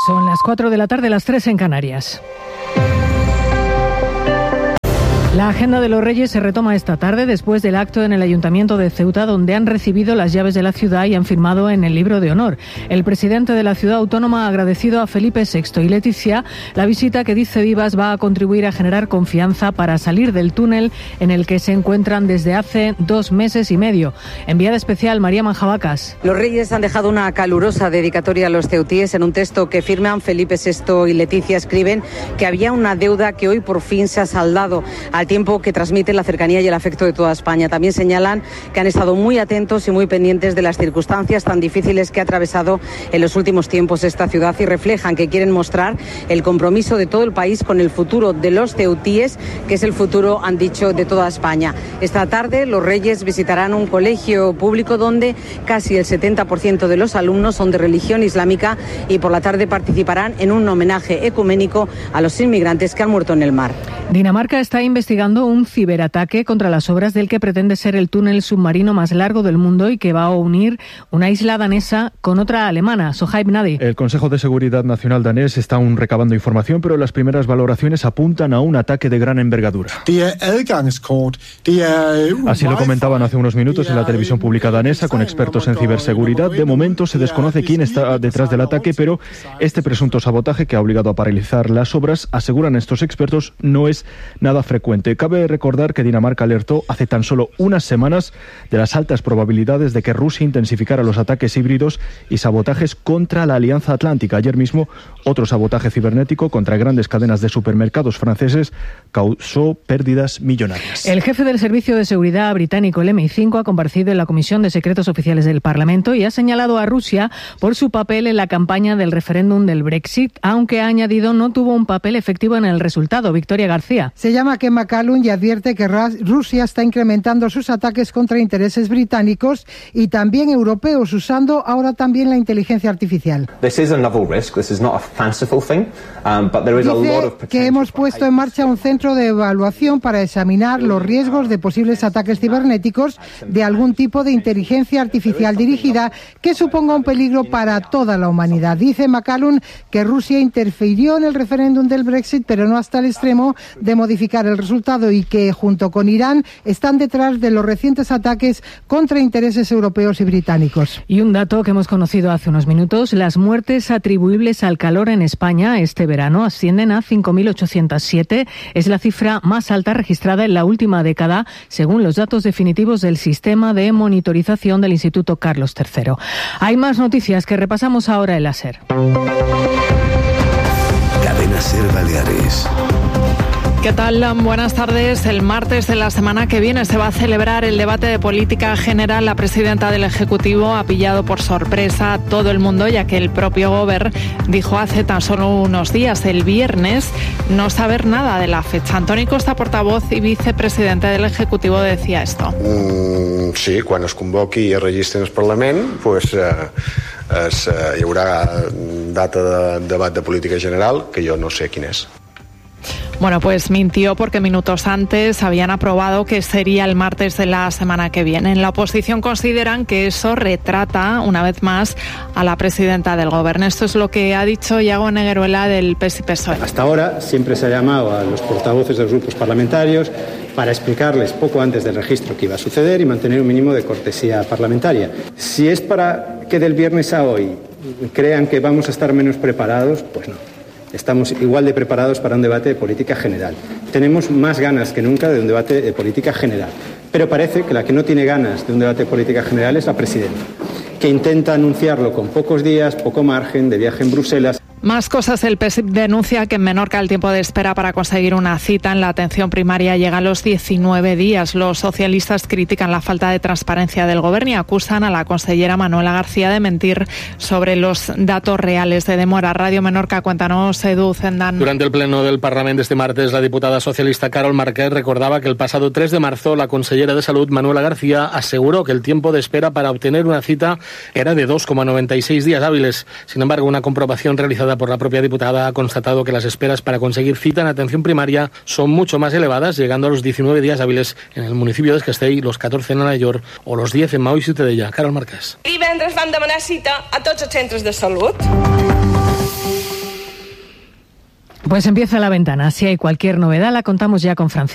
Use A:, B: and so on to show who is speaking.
A: Son las 4 de la tarde, las 3 en Canarias. La agenda de los Reyes se retoma esta tarde después del acto en el Ayuntamiento de Ceuta, donde han recibido las llaves de la ciudad y han firmado en el libro de honor. El presidente de la ciudad autónoma ha agradecido a Felipe VI y Leticia la visita que, dice Vivas, va a contribuir a generar confianza para salir del túnel en el que se encuentran desde hace 2 meses y medio. Enviada especial María Manjabacas.
B: Los Reyes han dejado una calurosa dedicatoria a los ceutíes. En un texto que firman Felipe VI y Leticia escriben que había una deuda que hoy por fin se ha saldado, al tiempo que transmite la cercanía y el afecto de toda España. También señalan que han estado muy atentos y muy pendientes de las circunstancias tan difíciles que ha atravesado en los últimos tiempos esta ciudad y reflejan que quieren mostrar el compromiso de todo el país con el futuro de los ceutíes, que es el futuro, han dicho, de toda España. Esta tarde los Reyes visitarán un colegio público donde casi el 70% de los alumnos son de religión islámica y por la tarde participarán en un homenaje ecuménico a los inmigrantes que han muerto en el mar.
A: Dinamarca está investigando un ciberataque contra las obras del que pretende ser el túnel submarino más largo del mundo y que va a unir una isla danesa con otra alemana. Sohaib Nadi.
C: El Consejo de Seguridad Nacional danés está aún recabando información, pero las primeras valoraciones apuntan a un ataque de gran envergadura. Así lo comentaban hace unos minutos en la televisión pública danesa con expertos en ciberseguridad. De momento se desconoce quién está detrás del ataque, pero este presunto sabotaje que ha obligado a paralizar las obras, aseguran estos expertos, no es nada frecuente. Cabe recordar que Dinamarca alertó hace tan solo unas semanas de las altas probabilidades de que Rusia intensificara los ataques híbridos y sabotajes contra la Alianza Atlántica. Ayer mismo, otro sabotaje cibernético contra grandes cadenas de supermercados franceses causó pérdidas millonarias.
A: El jefe del Servicio de Seguridad británico, el MI5, ha comparecido en la Comisión de Secretos Oficiales del Parlamento y ha señalado a Rusia por su papel en la campaña del referéndum del Brexit, aunque ha añadido no tuvo un papel efectivo en el resultado. Victoria García.
D: Se llama Ken McCallum y advierte que Rusia está incrementando sus ataques contra intereses británicos y también europeos, usando ahora también la inteligencia artificial. Dice que hemos puesto en marcha un centro de evaluación para examinar los riesgos de posibles ataques cibernéticos de algún tipo de inteligencia artificial dirigida que suponga un peligro para toda la humanidad. Dice McCallum que Rusia interfirió en el referéndum del Brexit, pero no hasta el extremo de modificar el resultado, y que junto con Irán están detrás de los recientes ataques contra intereses europeos y británicos.
A: Y un dato que hemos conocido hace unos minutos: las muertes atribuibles al calor en España este verano ascienden a 5.807. Es la cifra más alta registrada en la última década, según los datos definitivos del sistema de monitorización del Instituto Carlos III. Hay más noticias que repasamos ahora en la SER.
E: Cadena SER Baleares.
F: ¿Qué tal? Buenas tardes. El martes de la semana que viene se va a celebrar el debate de política general. La presidenta del Ejecutivo ha pillado por sorpresa a todo el mundo, ya que el propio Govern dijo hace tan solo unos días, el viernes, no saber nada de la fecha. Antoni Costa, portavoz y vicepresidente del Ejecutivo, decía esto.
G: Sí, quan es convoqui i es registri en el Parlament, pues, hi haurà data de debat de política general, que jo no sé quin és.
F: Bueno, pues mintió porque minutos antes habían aprobado que sería el martes de la semana que viene. En la oposición consideran que eso retrata, una vez más, a la presidenta del Gobierno. Esto es lo que ha dicho Iago Negueruela del PES y PSOE.
H: Hasta ahora siempre se ha llamado a los portavoces de los grupos parlamentarios para explicarles poco antes del registro qué iba a suceder y mantener un mínimo de cortesía parlamentaria. Si es para que del viernes a hoy crean que vamos a estar menos preparados, pues no. Estamos igual de preparados para un debate de política general. Tenemos más ganas que nunca de un debate de política general. Pero parece que la que no tiene ganas de un debate de política general es la presidenta, que intenta anunciarlo con pocos días, poco margen, de viaje en Bruselas.
F: Más cosas. El PSIP denuncia que en Menorca el tiempo de espera para conseguir una cita en la atención primaria llega a los 19 días. Los socialistas critican la falta de transparencia del Gobierno y acusan a la consellera Manuela García de mentir sobre los datos reales de demora. Radio Menorca, cuéntanos, Edu Zendán.
I: Durante el pleno del Parlamento este martes, la diputada socialista Carol Marquet recordaba que el pasado 3 de marzo la consellera de Salud, Manuela García, aseguró que el tiempo de espera para obtener una cita era de 2,96 días hábiles. Sin embargo, una comprobación realizada por la propia diputada ha constatado que las esperas para conseguir cita en atención primaria son mucho más elevadas, llegando a los 19 días hábiles en el municipio de Escastell, los 14 en Alayor o los 10 en Maó i Ciutadella. Carol Marquès.
J: Divendres vam demanar cita a tots els centres de salut.
A: Pues empieza La Ventana. Si hay cualquier novedad, la contamos ya con Francia.